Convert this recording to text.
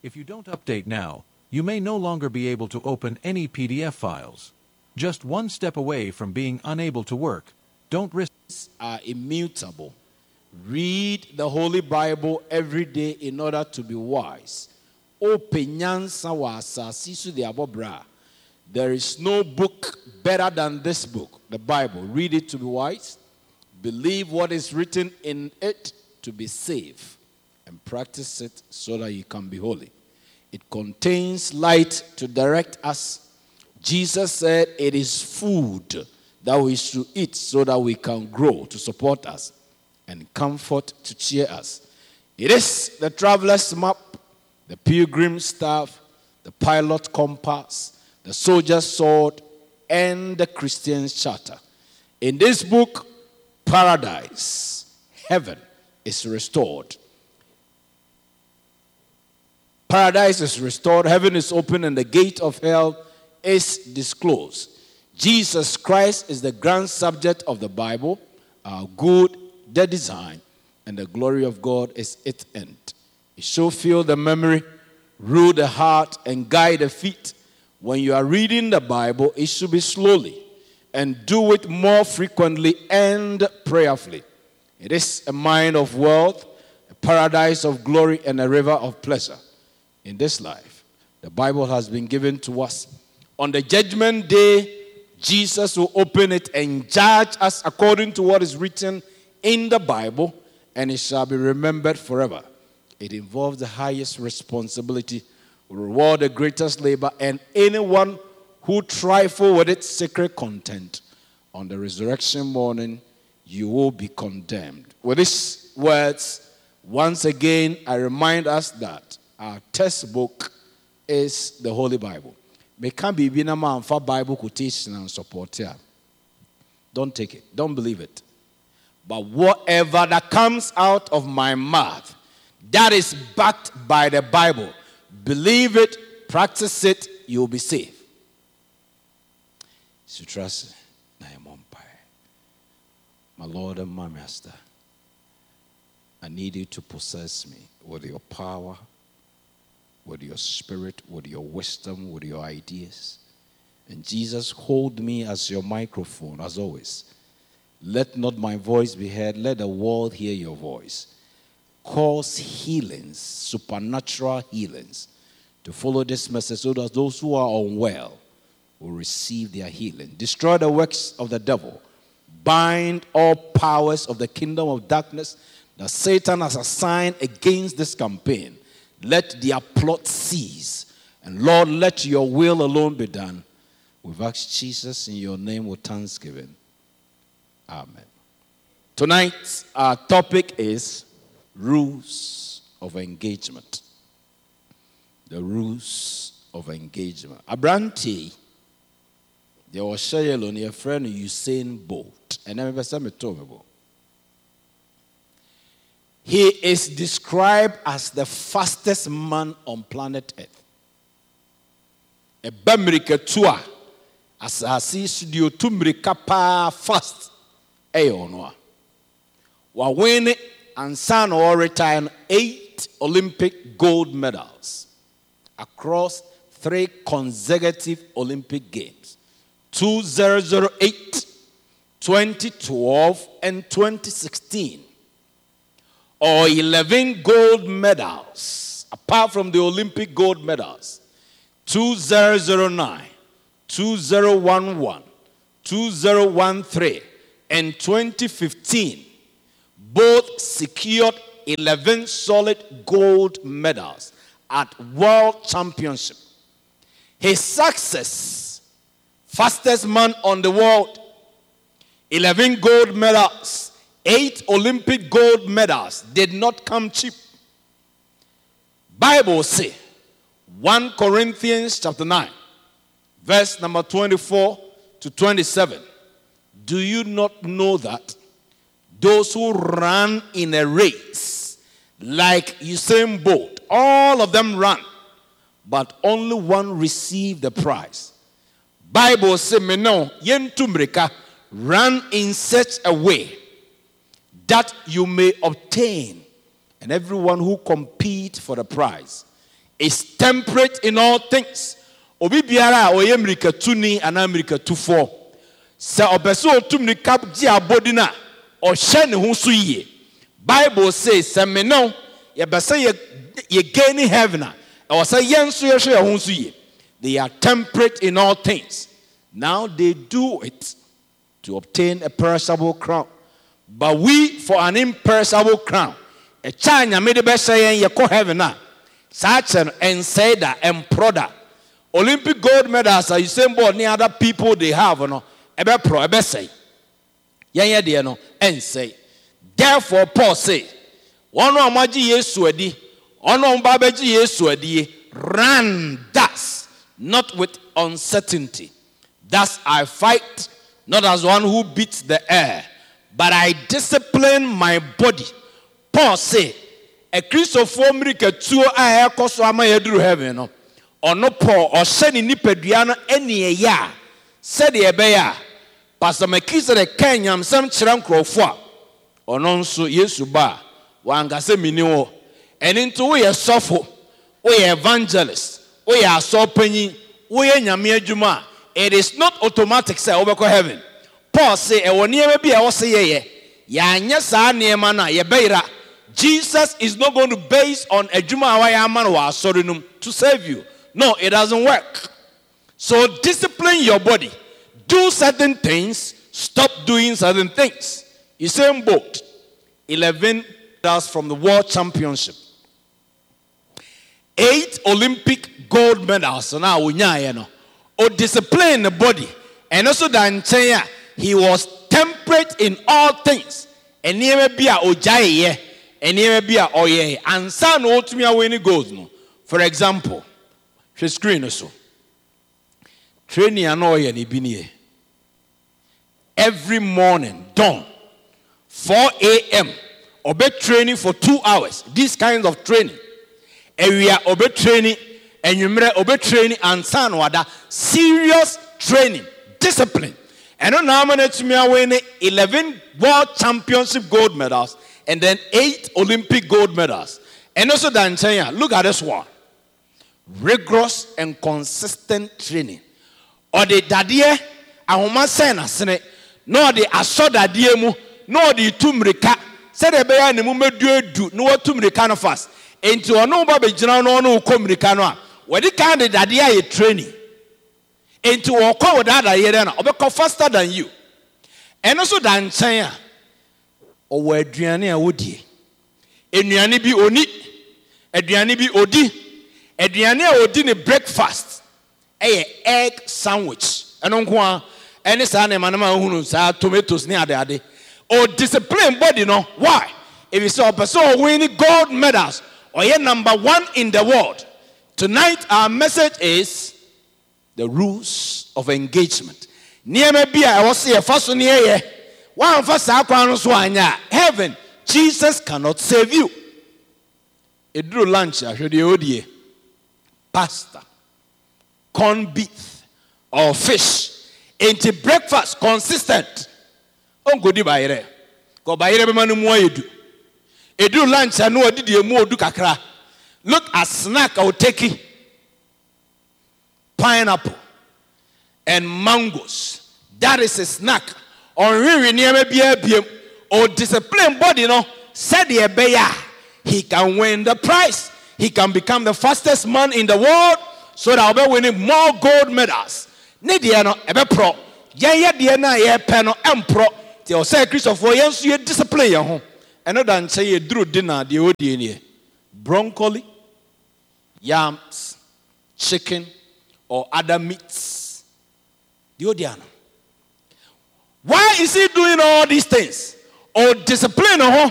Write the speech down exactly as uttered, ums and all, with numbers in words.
If you don't update now, you may no longer be able to open any P D F files. Just one step away from being unable to work. Don't risk. Are immutable. Read the Holy Bible every day in order to be wise. There is no book better than this book, the Bible. Read it to be wise. Believe what is written in it to be safe. And practice it so that you can be holy. It contains light to direct us. Jesus said it is food that we should eat so that we can grow, to support us, and comfort to cheer us. It is the traveler's map, the pilgrim's staff, the pilot's compass, the soldier's sword, and the Christian's charter. In this book, paradise, heaven, is restored. Paradise is restored, heaven is open, and the gate of hell is disclosed. Jesus Christ is the grand subject of the Bible, our good, the design, and the glory of God is its end. It should fill the memory, rule the heart, and guide the feet. When you are reading the Bible, it should be slowly, and do it more frequently and prayerfully. It is a mine of wealth, a paradise of glory, and a river of pleasure. In this life, the Bible has been given to us. On the judgment day, Jesus will open it and judge us according to what is written in the Bible, and it shall be remembered forever. It involves the highest responsibility, reward the greatest labor, and anyone who trifle with its sacred content, on the resurrection morning, you will be condemned. With these words, once again, I remind us that our textbook is the Holy Bible. May can be a man for Bible quotation and support here. Don't take it. Don't believe it. But whatever that comes out of my mouth, that is backed by the Bible. Believe it, practice it, you'll be safe. So trust my Lord and my Master, I need you to possess me with your power, with your spirit, with your wisdom, with your ideas. And Jesus, hold me as your microphone, as always. Let not my voice be heard. Let the world hear your voice. Cause healings, supernatural healings, to follow this message so that those who are unwell will receive their healing. Destroy the works of the devil. Bind all powers of the kingdom of darkness that Satan has assigned against this campaign. Let their plot cease. And Lord, let your will alone be done. We've asked Jesus in your name with thanksgiving. Amen. Tonight, our topic is rules of engagement. The rules of engagement. Abranti, there was Shayel on your friend Usain Bolt. And I remember some told me about. He is described as the fastest man on planet Earth. A Bamrika tour. As I see studio Tumrika pa fast. Ayonoa. Wa win and son or retire eight Olympic gold medals across three consecutive Olympic Games. two thousand eight, twenty twelve, and twenty sixteen. Or eleven gold medals, apart from the Olympic gold medals. two thousand nine, two thousand eleven, two thousand thirteen, and twenty fifteen. Both secured eleven solid gold medals at World Championship. His success, fastest man on the world, eleven gold medals, eight Olympic gold medals, did not come cheap. Bible say, First Corinthians chapter nine, verse number twenty-four to twenty-seven. Do you not know that those who run in a race, like Usain Bolt, all of them run, but only one received the prize? Bible say, me no, yentumrika, run in such a way that you may obtain, and everyone who compete for the prize. is temperate in all things. Obi biara oye mrika tuni ana mrika tufo. Se obeso otum ni kap ji abodi na o hye ne ho so yie. Bible says se me no ye bese ye ye gain heaven na o say yenso ye hye ho so yie. They are temperate in all things. Now they do it to obtain a perishable crown. But we for an imperishable crown. A chanya made the best say ye ko heaven na. Such an and say that and product. Olympic gold medals are the same board any other people they have no. Ebe pro ebe say. Yen ye de no and say. Therefore Paul say, one no amaji Yesu adi, ono mbabeji Yesu adi, run thus, not with uncertainty. Thus I fight, not as one who beats the air, but I discipline my body. Paul say, a Christopher Mrika tuo a ekoso ama yeduru heaven no. Ono Paul or sheni nipadua no eni ya. Said ye be ya. Pastor Mekisa de Kenyam sam kyerɛ nkrɔfo a ɔno nso Yesu ba wankase mini wo. Ɛni nto wo yɛ sɔfo, wo yɛ evangelist, wo yɛ asɔpanyi, wo yɛ nyame adwuma. It is not automatic say obekɔ heaven. Paul say ɛwɔ nneɛma bi a ɛwɔ se yɛyɛ. Yɛanyɛ saa nneɛma na yɛbɛyira. Jesus is not going to base on adwuma a wayɛ ama no wɔ asɔre no to save you. No, it doesn't work. So discipline your body. Do certain things, stop doing certain things. Usain Bolt, eleven medals from the World Championship. Eight Olympic gold medals. So now we know. Or discipline the body. And also that he was temperate in all things. And never be a ojaye. And never be a oye. And son ultimately when he goes no. For example, the screen also. Training and oye ni biniye. Every morning, dawn, four a.m. Obe training for two hours. This kind of training. Area obe training, and you obe training and san wada serious training, discipline. And on nominate to me winning eleven world championship gold medals and then eight Olympic gold medals. And also Dan Chenya, look at this one. Rigorous and consistent training. Or the dadie ahoma sena sene. No the asoda diemu, no the tumrika. Said the bear ne mu medu du, no tumrika no fast. Into ono ba be gina no no komrika no a. We the kind of dadie ye training. Into okọ with that ye na, obekọ faster than you. And also dan chan a owo aduane a wodie. Enuane bi oni, aduane bi odi. Aduane a odi ne breakfast. Eye egg sandwich. Eno nko a any sana manama hunu sa tomatoes ni ade ade. Or discipline body no. Why? If you saw a person winning gold medals or you're number one in the world. Tonight our message is the rules of engagement. Near me be I was see a first near ye. One first anya heaven. Jesus cannot save you. It drew lunch I should you pasta, corned beef, or fish. Into breakfast consistent. On go di bayre. Go bayre be manu mo edu. Edu lunch anu odi di emu odu kakra. Look at snack I will take it. Pineapple and mangoes. That is a snack. Or really near me be or discipline body no. Said the beya. He can win the prize. He can become the fastest man in the world. So that I'll be winning more gold medals. Nidia no ebe pro. Ye ye na ye pe no empro. Ti o say Christopher yenso ye discipline ye ho. Eno dan say ye duru dinner de odie ni. Broccoli, yams, chicken or other meats. The odiano. Why is he doing all these things? Or discipline ho?